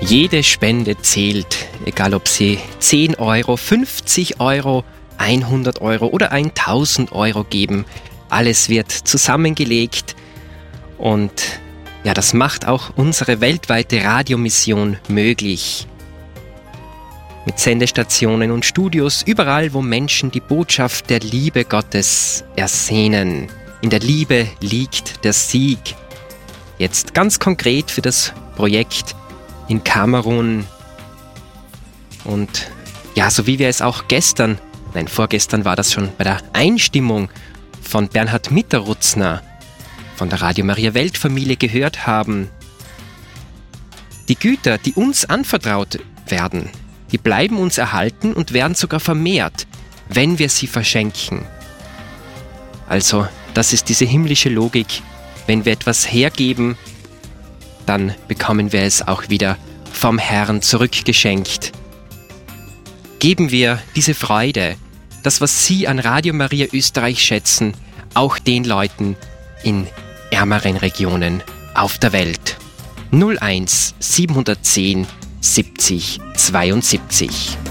Jede Spende zählt, egal ob Sie 10 Euro, 50 Euro, 100 Euro oder 1000 Euro geben. Alles wird zusammengelegt und ja, das macht auch unsere weltweite Radiomission möglich. Mit Sendestationen und Studios überall, wo Menschen die Botschaft der Liebe Gottes ersehnen. In der Liebe liegt der Sieg. Jetzt ganz konkret für das Projekt in Kamerun. Und ja, so wie wir es auch vorgestern war das schon bei der Einstimmung von Bernhard Mitterutzner von der Radio Maria Weltfamilie gehört haben. Die Güter, die uns anvertraut werden, die bleiben uns erhalten und werden sogar vermehrt, wenn wir sie verschenken. Also, das ist diese himmlische Logik. Wenn wir etwas hergeben, dann bekommen wir es auch wieder vom Herrn zurückgeschenkt. Geben wir diese Freude, das, was Sie an Radio Maria Österreich schätzen, auch den Leuten in ärmeren Regionen auf der Welt. 01 710 70 72.